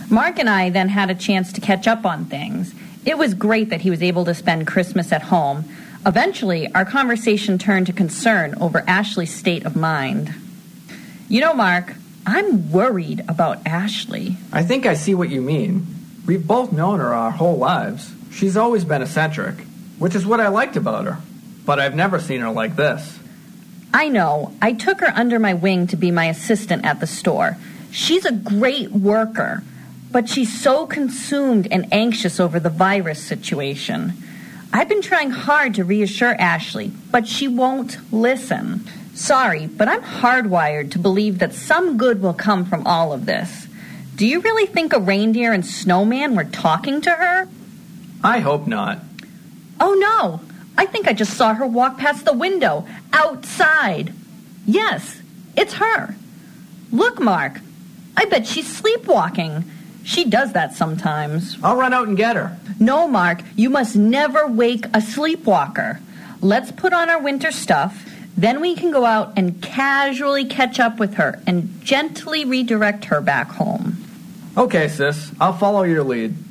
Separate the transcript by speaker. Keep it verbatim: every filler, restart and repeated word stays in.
Speaker 1: Mark and I then had a chance to catch up on things. It was great that he was able to spend Christmas at home. Eventually, our conversation turned to concern over Ashley's state of mind. You know, Mark, I'm worried about Ashley.
Speaker 2: I think I see what you mean. We've both known her our whole lives. She's always been eccentric, which is what I liked about her. But I've never seen her like this.
Speaker 1: I know. I took her under my wing to be my assistant at the store. She's a great worker, but she's so consumed and anxious over the virus situation. I've been trying hard to reassure Ashley, but she won't listen. Sorry, but I'm hardwired to believe that some good will come from all of this. Do you really think a reindeer and snowman were talking to her?
Speaker 2: I hope not.
Speaker 1: Oh, no. I think I just saw her walk past the window, outside. Yes, it's her. Look, Mark. I bet she's sleepwalking. She does that sometimes.
Speaker 2: I'll run out and get her.
Speaker 1: No, Mark, you must never wake a sleepwalker. Let's put on our winter stuff. Then we can go out and casually catch up with her and gently redirect her back home.
Speaker 2: Okay, sis. I'll follow your lead.